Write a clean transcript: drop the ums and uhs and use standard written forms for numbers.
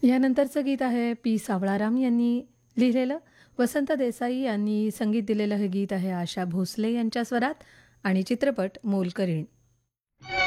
यानंतरचं गीत आहे पी. सावळाराम यांनी लिहिलेलं. वसंत देसाई यांनी संगीत दिलेलं हे गीत आहे आशा भोसले यांच्या स्वरात आणि चित्रपट मोलकरीण.